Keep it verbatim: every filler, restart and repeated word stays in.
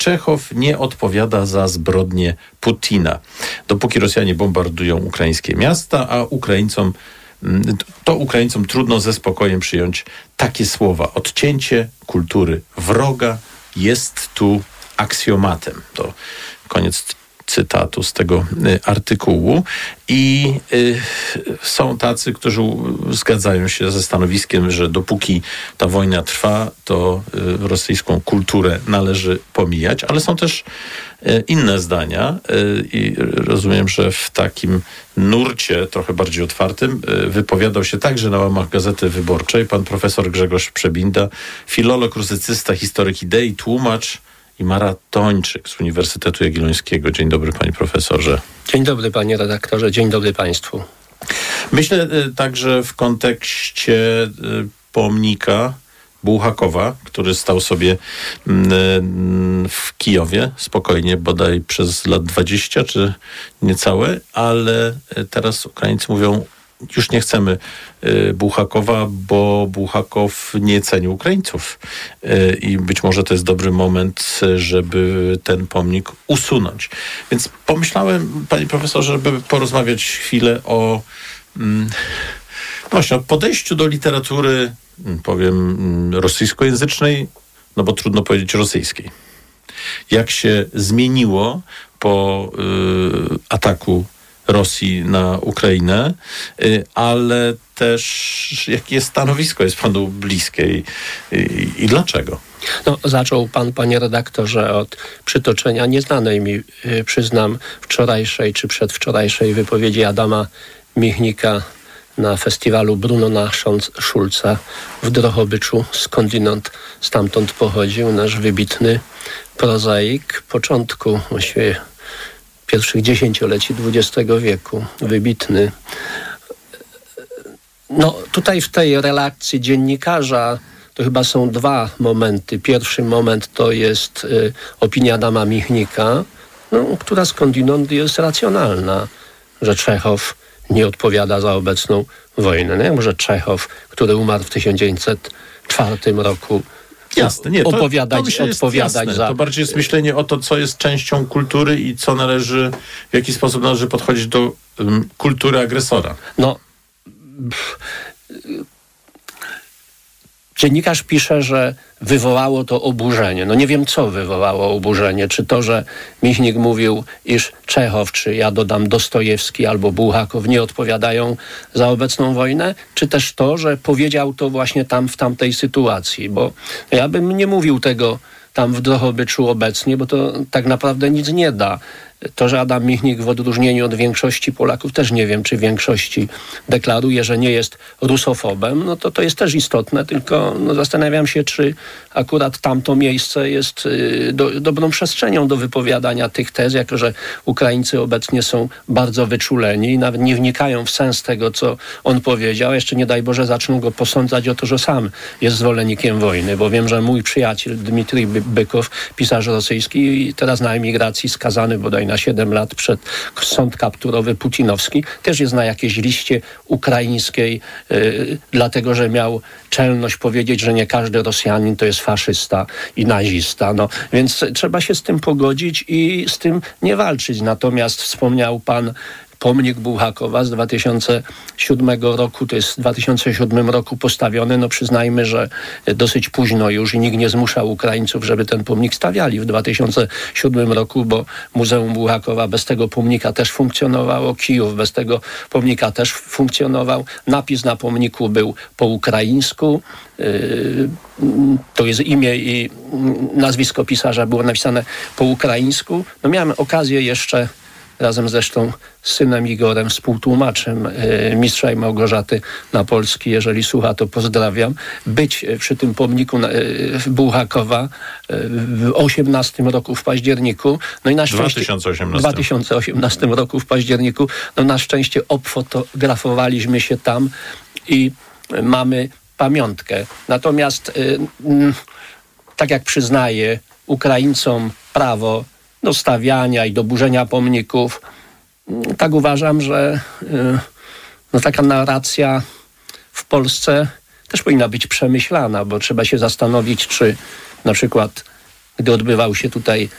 Czechow nie odpowiada za zbrodnie Putina. Dopóki Rosjanie bombardują ukraińskie miasta, a Ukraińcom to Ukraińcom trudno ze spokojem przyjąć takie słowa. Odcięcie kultury wroga jest tu aksjomatem. To koniec cytatu z tego y, artykułu. I y, są tacy, którzy zgadzają się ze stanowiskiem, że dopóki ta wojna trwa, to y, rosyjską kulturę należy pomijać, ale są też y, inne zdania y, i rozumiem, że w takim nurcie trochę bardziej otwartym y, wypowiadał się także na łamach Gazety Wyborczej pan profesor Grzegorz Przebinda, filolog, rusycysta, historyk idei, tłumacz i maratończyk z Uniwersytetu Jagiellońskiego. Dzień dobry, panie profesorze. Dzień dobry, panie redaktorze. Dzień dobry państwu. Myślę y, także w kontekście y, pomnika Bułhakowa, który stał sobie y, w Kijowie spokojnie, bodaj przez lat dwadzieścia czy niecałe, ale y, teraz Ukraińcy mówią, już nie chcemy y, Bułhakowa, bo Bułhakow nie ceni Ukraińców. Y, I być może to jest dobry moment, żeby ten pomnik usunąć. Więc pomyślałem, panie profesorze, żeby porozmawiać chwilę o, mm, właśnie, o podejściu do literatury, powiem, rosyjskojęzycznej, no bo trudno powiedzieć rosyjskiej. Jak się zmieniło po y, ataku Rosji na Ukrainę, ale też jakie stanowisko jest panu bliskie i, i, i dlaczego? No, zaczął pan, panie redaktorze, od przytoczenia nieznanej mi, przyznam, wczorajszej czy przedwczorajszej wypowiedzi Adama Michnika na festiwalu Brunona Schulza w Drohobyczu, skądinąd stamtąd pochodził nasz wybitny prozaik początku, właściwie pierwszych dziesięcioleci dwudziestego wieku. Wybitny. No tutaj w tej relacji dziennikarza to chyba są dwa momenty. Pierwszy moment to jest y, opinia Adama Michnika, no, która skądinąd jest racjonalna, że Czechow nie odpowiada za obecną wojnę. No, jak może Czechow, który umarł w tysiąc dziewięćset czwartym roku, Jasne, nie, to, opowiadać, to odpowiadać jasne. za... To bardziej jest myślenie o to, co jest częścią kultury i co należy, w jaki sposób należy podchodzić do um, kultury agresora. No, pff, dziennikarz pisze, że wywołało to oburzenie. No nie wiem, co wywołało oburzenie. Czy to, że Michnik mówił, iż Czechow, czy ja dodam Dostojewski albo Bułhakow nie odpowiadają za obecną wojnę, czy też to, że powiedział to właśnie tam w tamtej sytuacji. Bo ja bym nie mówił tego tam w Drohobyczu obecnie, bo to tak naprawdę nic nie da. To, że Adam Michnik w odróżnieniu od większości Polaków, też nie wiem, czy większości deklaruje, że nie jest rusofobem, no to to jest też istotne, tylko no, zastanawiam się, czy akurat tamto miejsce jest y, do, dobrą przestrzenią do wypowiadania tych tez, jako że Ukraińcy obecnie są bardzo wyczuleni i nawet nie wnikają w sens tego, co on powiedział. Jeszcze nie daj Boże zaczną go posądzać o to, że sam jest zwolennikiem wojny, bo wiem, że mój przyjaciel Dmitrij Bykow, pisarz rosyjski, teraz na emigracji skazany bodaj na siedem lat przed sąd kapturowy putinowski, też jest na jakiejś liście ukraińskiej, yy, dlatego, że miał czelność powiedzieć, że nie każdy Rosjanin to jest faszysta i nazista. No, więc trzeba się z tym pogodzić i z tym nie walczyć. Natomiast wspomniał pan pomnik Bułhakowa z dwa tysiące siódmego roku, to jest w dwa tysiące siódmym roku postawiony. No przyznajmy, że dosyć późno już i nikt nie zmuszał Ukraińców, żeby ten pomnik stawiali w dwa tysiące siódmym roku, bo Muzeum Bułhakowa bez tego pomnika też funkcjonowało, Kijów bez tego pomnika też funkcjonował. Napis na pomniku był po ukraińsku. To jest imię i nazwisko pisarza było napisane po ukraińsku. No miałem okazję jeszcze razem zresztą z synem Igorem, współtłumaczem y, Mistrza i Małgorzaty na polski, jeżeli słucha, to pozdrawiam, być przy tym pomniku na, y, Bułhakowa y, w osiemnastym roku w październiku. No i na szczęście, dwa tysiące osiemnastym. dwa tysiące osiemnastym roku w październiku, no na szczęście obfotografowaliśmy się tam i mamy pamiątkę. Natomiast y, y, tak jak przyznaję Ukraińcom prawo do stawiania i do burzenia pomników, tak uważam, że no, taka narracja w Polsce też powinna być przemyślana, bo trzeba się zastanowić, czy na przykład gdy odbywał się tutaj